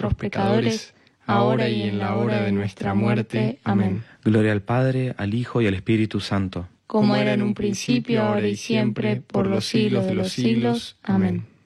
nosotros pecadores, ahora y en la hora de nuestra muerte. Amén. Gloria al Padre, al Hijo y al Espíritu Santo. Como era en un principio, ahora y siempre, por los siglos de los siglos. Amén.